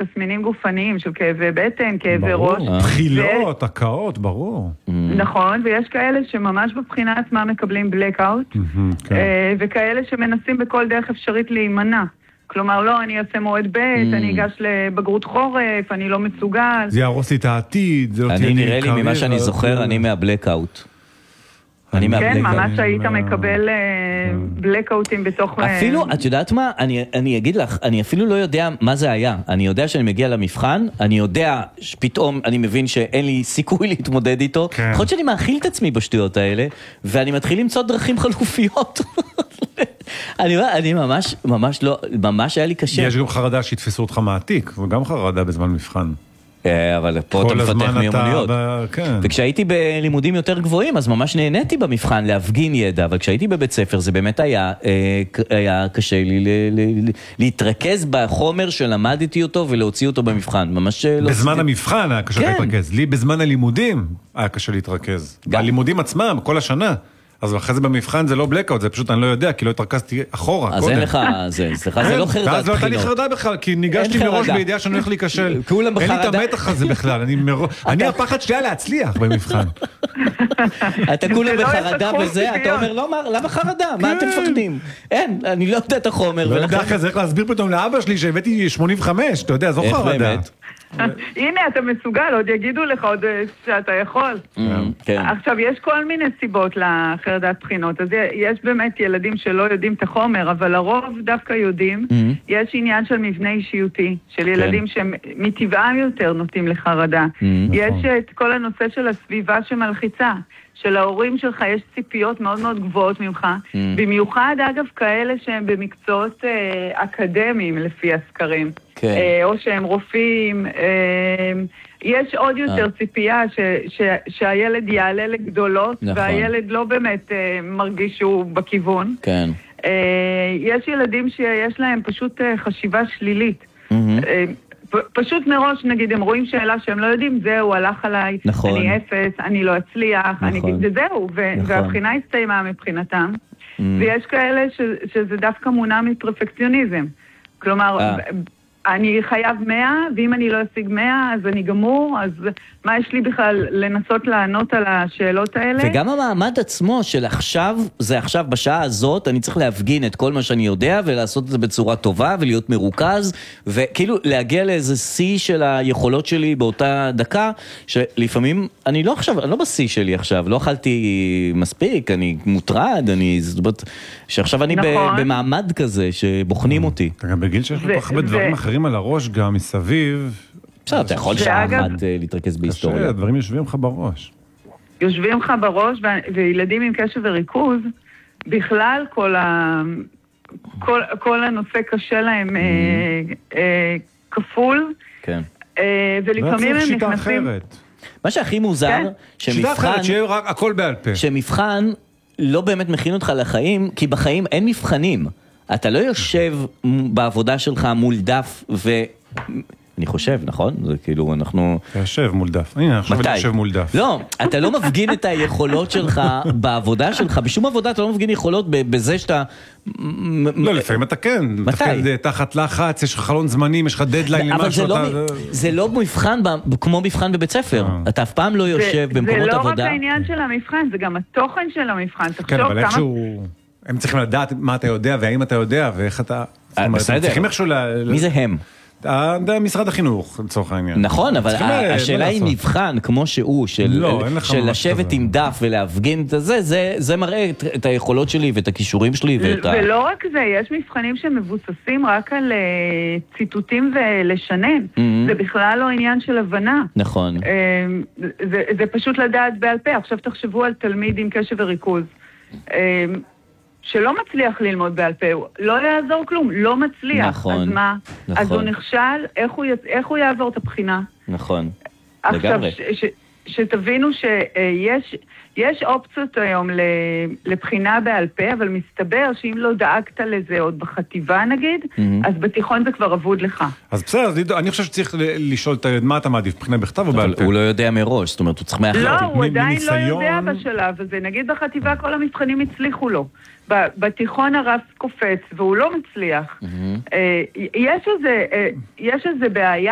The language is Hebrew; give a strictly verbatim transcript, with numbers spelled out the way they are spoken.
תסמינים גופניים של כאבי בטן, כאבי ראש. בחילות, הקאות, ברור. נכון, ויש כאלה שממש בבחינה עצמה מקבלים בלקאוט, וכאלה שמנסים בכל דרך אפשרית להימנע. כלומר, לא, אני אעשה מועד ב', אני אגש לבגרות חורף, אני לא מסוגל. זה יהרוס לי את העתיד, זה לא תהיה אני נראה לי ממה שאני זוכר, אני מהבלקאוט. כן, ממש היית מקבל בלקאוטים בתוך... אפילו, את יודעת מה? אני אגיד לך, אני אפילו לא יודע מה זה היה. אני יודע שאני מגיע למבחן, אני יודע שפתאום אני מבין שאין לי סיכוי להתמודד איתו. יכול להיות שאני מאכיל את עצמי בשטויות האלה, ואני מתחיל למצוא דרכים חלופיות. אני אומר, אני ממש, ממש לא, ממש היה לי קשה. יש גם חרדה שיתפסו אותך מעתיק, וגם חרדה בזמן מבחן. אבל פה אתה מפתח מיומנויות. וכשהייתי בלימודים יותר גבוהים, אז ממש נהניתי במבחן להפגין ידע, אבל כשהייתי בבית ספר זה באמת היה, היה קשה לי להתרכז בחומר שלמדתי אותו ולהוציא אותו במבחן. ממש לא... בזמן המבחן היה קשה להתרכז. לי בזמן הלימודים היה קשה להתרכז. הלימודים עצמם, כל השנה. אז אחרי זה במבחן זה לא בלקאוט, זה פשוט אני לא יודע, כי לא התרכזתי אחורה. אז אין לך, זה, סליחה, זה לא חרדת בחינות. ואז לא הייתה לי חרדה בכלל, כי ניגשתי מראש בידיעה שאני הולך להיכשל. כולם בחרדה. אין לי את המתח הזה בכלל, אני הפחד שלי היה להצליח במבחן. אתה כולם בחרדה בזה, אתה אומר, למה חרדה? מה אתם מפחדים? אין, אני לא יודע את החומר. ולכן אחרי זה איך להסביר פתאום לאבא שלי שהבאתי שמונים וחמש, אתה יודע, זו חרדה. הנה, אתה מסוגל, עוד יגידו לך עוד שאתה יכול. עכשיו, יש כל מיני סיבות לחרדת בחינות, אז יש באמת ילדים שלא יודעים את החומר, אבל הרוב דווקא יודעים. יש עניין של מבנה אישיותי, של ילדים שמטבעם יותר נוטים לחרדה. יש את כל הנושא של הסביבה שמלחיצה. של ההורים שלך יש ציפיות מאוד מאוד גבוהות ממך, במיוחד אגב כאלה שהם במקצועות אקדמיים לפי הסקרים, או שהם רופאים, יש עוד יותר ציפייה שהילד יעלה לגדולות, והילד לא באמת מרגיש שהוא בכיוון. יש ילדים שיש להם פשוט חשיבה שלילית, פשוט מראש, נגיד, הם רואים שאלה שהם לא יודעים, זהו, הלך עליי, נכון. אני אפס, אני לא אצליח, נכון. אני... וזהו, ו... נכון. והבחינה הסתיימה מבחינתם, mm. ויש כאלה ש... שזה דווקא מונע מפרפקציוניזם. כלומר, 아. אני חייב מאה, ואם אני לא אשיג מאה, אז אני גמור, אז מה יש לי בכלל לנסות לענות על השאלות האלה? וגם המעמד עצמו של עכשיו, זה עכשיו בשעה הזאת, אני צריך להפגין את כל מה שאני יודע, ולעשות את זה בצורה טובה, ולהיות מרוכז, וכאילו להגיע לאיזה שיא של היכולות שלי באותה דקה, שלפעמים, אני לא עכשיו, אני לא בשיא שלי עכשיו, לא אכלתי מספיק, אני מוטרד, אני, זאת אומרת, שעכשיו אני נכון. במעמד כזה, שבוחנים אותי. אתה גם בגיל שיש לך הרבה דברים אחרים על הראש גם מסביב. בסדר, אתה יכול שעמד להתרכז בהיסטוריה. הדברים יושבים לך בראש. יושבים לך בראש, וילדים עם קשב וריכוז, בכלל כל הנושא קשה להם כפול, ולפעמים הם נכנסים... מה שהכי מוזר, שמבחן לא באמת מכין אותך לחיים, כי בחיים אין מבחנים. אתה לא יושב בעבודה שלך מול דף ו... אני חושב, נכון? זה כאילו, אנחנו... אתה יושב מול דף. הנה, עכשיו אני יושב מול דף. לא, אתה לא מפגין את היכולות שלך בעבודה שלך. בשום עבודה אתה לא מפגין יכולות בזה שאתה... לא, לפעמים אתה כן. מתי? תחת לחץ, יש לך חלון זמנים, יש לך דדליין למשהו. אבל זה לא מבחן כמו מבחן בבית ספר. אתה אף פעם לא יושב במקומות עבודה. זה לא רק העניין של המבחן, זה גם התוכן של המבחן. כן, אבל איכשהו... הם צריכים לדעת מה אתה יודע, והאם אתה יודע, ואיך אתה... בסדר. מי זה הם? משרד החינוך, לצורך העניין. נכון, אבל השאלה היא מבחן, כמו שהוא, של לשבת עם דף ולהפגין את זה, זה מראה את היכולות שלי ואת הכישורים שלי. ולא רק זה, יש מבחנים שמבוססים רק על ציטוטים ולשנן. זה בכלל לא עניין של הבנה. נכון. זה פשוט לדעת בעל פה. עכשיו תחשבו על תלמיד עם קשב וריכוז. שלא מצליח ללמוד בעל פה, לא יעזור כלום, לא מצליח. נכון. אז מה? נכון. אז הוא נכשל, איך הוא, איך הוא יעבור את הבחינה? נכון. עכשיו, ש, ש, שתבינו שיש יש אופציות היום לבחינה בעל פה, אבל מסתבר שאם לא דאגת לזה עוד בחטיבה נגיד, mm-hmm. אז בתיכון זה כבר עבוד לך. אז בסדר, אני חושב שצריך לשאול את מה אתה מעדיף, בחינה בכתב או בעל פה? הוא לא יודע מראש, זאת אומרת, הוא צריך מאחר. לא, הוא עדיין לא יודע בשלב הזה. נגיד בחטיבה כל המבחנים הצליחו לו. בתיכון הרף קופץ והוא לא מצליח. יש איזה בעיה.